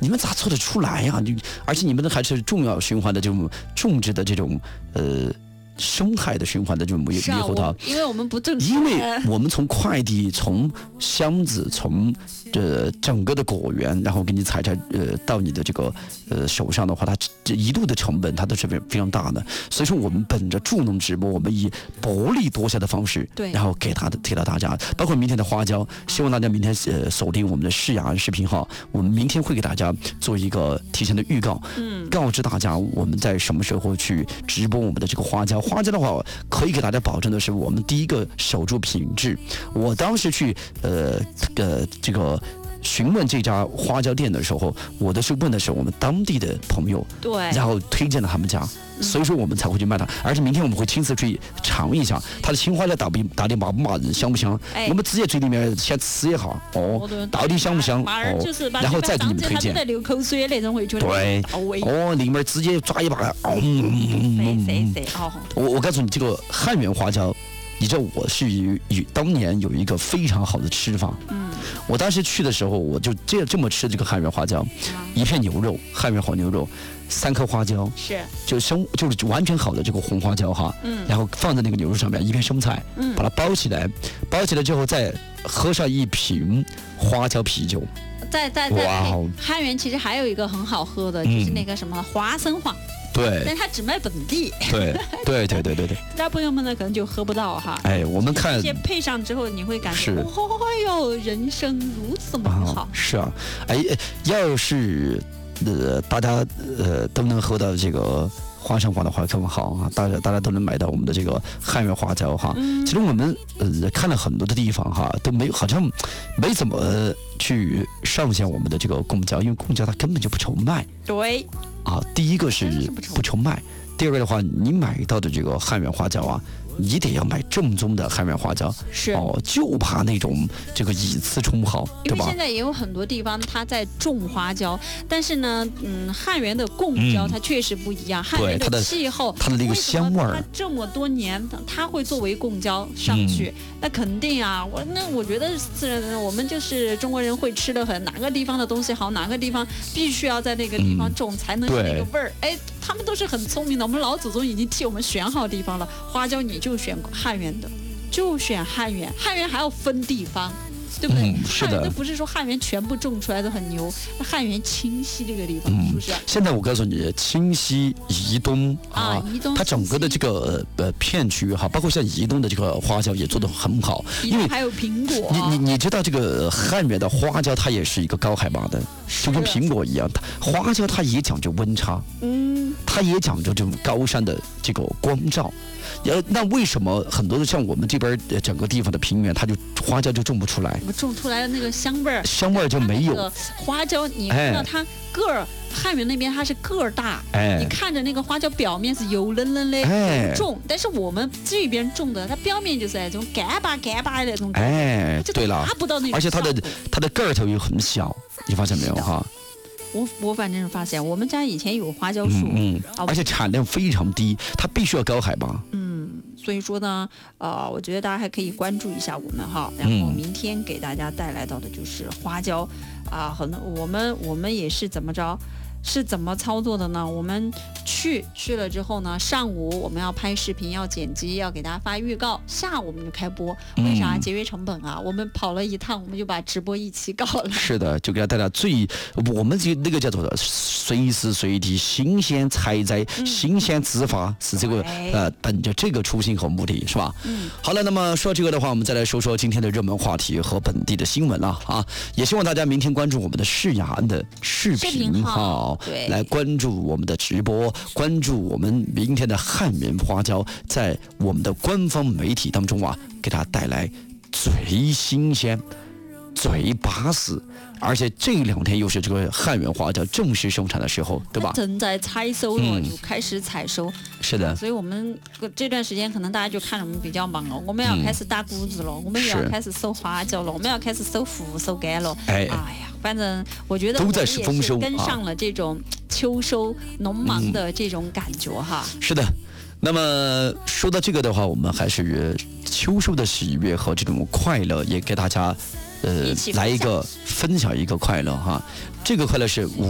你们咋做得出来呀？而且你们还是重要循环的这种种植的这种生态的循环的这种猕猴桃， 因为我们不正式， 因为我们从快递、从箱子、从整个的果园，然后给你采摘到你的这个手上的话，它这一路的成本它都是非常大的。所以说，我们本着助农直播，我们以薄利多销的方式， 对， 然后给到大家，包括明天的花椒，希望大家明天锁定我们的视雅安视频号，我们明天会给大家做一个提前的预告，告知大家我们在什么时候去直播我们的这个花椒。花椒的话，可以给大家保证的是，我们第一个守住品质。我当时去这个询问这家花椒店的时候，我都是问的是我们当地的朋友， 对， 然后推荐了他们家，所以说我们才会去卖它。而且明天我们会亲自去尝一下它的青花椒到底麻不麻人，香不香？我们直接嘴里面先吃一下，到底香不香？然后再给你们推荐。 在流口水那种会觉得对，里面直接抓一把，我告诉你，这个汉源花椒。你知道我是当年有一个非常好的吃法，我当时去的时候，我就这么吃这个汉源花椒，一片牛肉，汉源好牛肉，3颗花椒，就是完全好的这个红花椒哈，然后放在那个牛肉上面，一片生菜，把它包起来之后再喝上一瓶花椒啤酒。 在汉源其实还有一个很好喝的，就是那个什么花生黄。 对， 但他只卖本地。 对， 大朋友们呢可能就喝不到哈。 我们看这些配上之后，你会感觉，哟，人生如此美好。 是啊，要是大家都能喝到这个花生黄的话更好啊！大家都能买到我们的这个汉源花椒哈。其实我们看了很多的地方哈，都好像没怎么去上线我们的这个公交，因为公交它根本就不愁卖。 对。 第一个是不愁卖，第二个的话，你买到的这个汉源花椒啊，你得要买正宗的汉源花椒，就怕那种这个以次充好，对吧？ 因为现在也有很多地方它在种花椒，但是呢，汉源的贡椒它确实不一样，汉源的气候， 它的那个香味儿， 它这么多年它会作为贡椒上去，那肯定啊，我觉得我们就是中国人会吃的很，哪个地方的东西好，哪个地方必须要在那个地方种才能有那个味儿，他们都是很聪明的，我们老祖宗已经替我们选好地方了，花椒你就选汉源的，就选汉源，汉源还要分地方，对不对？ 是的， 都不是说汉源全部种出来都很牛，汉源清溪这个地方，是不是？ 现在我告诉你，清溪、宜东宜东它整个的这个片区哈，包括像宜东的这个花椒也做得很好，因为还有苹果。 你知道这个汉源的花椒它也是一个高海拔的，就跟苹果一样，花椒它也讲究温差，它也讲究这种高山的这个光照。那为什么很多的像我们这边整个地方的平原，它就花椒就种不出来？ 种出来的那个香味儿就没有。 花椒你看到它个儿，汉源那边它是个儿大，你看着那个花椒表面是油嫩嫩的重，但是我们这边种的，它表面就是那种干巴的那种， 对了， 达不到那种。 而且它的个儿头又很小，你发现没有哈？ 我反正发现我们家以前有花椒树， 而且产量非常低，它必须要高海拔。 所以说呢，我觉得大家还可以关注一下我们哈，然后明天给大家带来到的就是花椒我们也是怎么着？是怎么操作的呢？我们去了之后呢，上午我们要拍视频，要剪辑，要给大家发预告，下午我们就开播。为啥？节约成本啊！我们跑了一趟，我们就把直播一起搞了。 是的，就给大家我们那个叫做随时随地新鲜采摘、新鲜自发，是这个本着这个初心和目的，是吧？好了，那么说这个的话，我们再来说说今天的热门话题和本地的新闻了啊！也希望大家明天关注我们的视雅安的视频号。来关注我们的直播，关注我们明天的汉源花椒，在我们的官方媒体当中给大家带来最新鲜、最巴适，而且这2天又是这个汉源花椒正式生产的时候，对吧？ 正在采收了，就开始采收。 是的， 所以我们这段时间可能大家就看着我们比较忙了，我们要开始打谷子了，我们也要开始收花椒了，我们要开始收腐收干了。哎呀，反正我觉得都在丰收， 跟上了这种秋收农忙的这种感觉哈。 是的。那么说到这个的话，我们还是秋收的喜悦和这种快乐，也给大家来一个分享一个快乐哈。这个快乐是